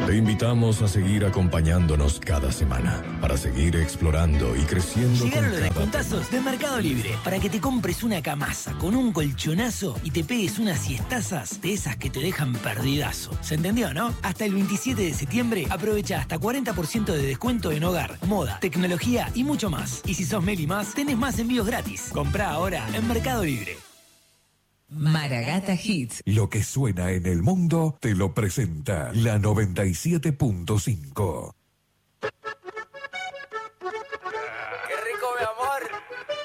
Te invitamos a seguir acompañándonos cada semana para seguir explorando y creciendo. Llegaron con los cada descontazos de Mercado Libre para que te compres una camasa con un colchonazo y te pegues unas siestazas de esas que te dejan perdidazo. ¿Se entendió, no? Hasta el 27 de septiembre aprovecha hasta 40% de descuento en hogar, moda, tecnología y mucho más. Y si sos Meli Más, tenés más envíos gratis. Comprá ahora en Mercado Libre. Maragata Hits. Lo que suena en el mundo te lo presenta la 97.5.